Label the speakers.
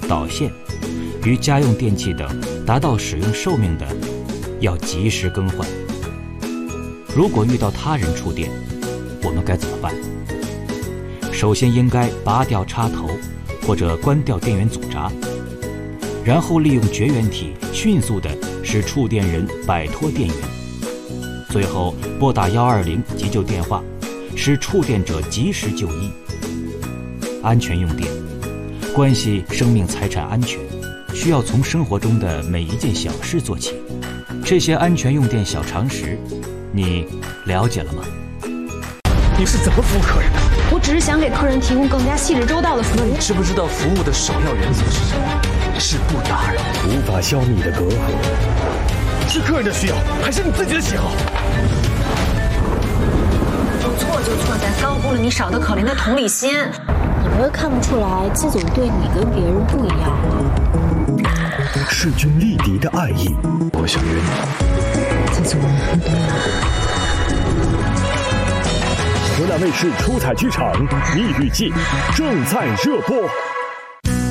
Speaker 1: 导线与家用电器等达到使用寿命的，要及时更换。如果遇到他人触电，我们该怎么办？首先应该拔掉插头，或者关掉电源阻闸，然后利用绝缘体迅速地使触电人摆脱电源，最后拨打120急救电话，使触电者及时就医。安全用电关系生命财产安全，需要从生活中的每一件小事做起。这些安全用电小常识，你了解了吗？
Speaker 2: 你是怎么服务客人的？
Speaker 3: 我只是想给客人提供更加细致周到的服务。
Speaker 2: 你知不知道服务的首要原则是什么？是不打扰。
Speaker 4: 无法消弭的隔阂，
Speaker 2: 是客人的需要，还是你自己的喜好？
Speaker 3: 错就错在高估了你少得可怜的同理心。
Speaker 5: 你们看不出来季总对你跟别人不一样吗？
Speaker 4: 势均力敌的爱意。
Speaker 2: 我想约你。
Speaker 5: 季总，你懂我。
Speaker 4: 湖南卫视出彩剧场《蜜语记》正在热播。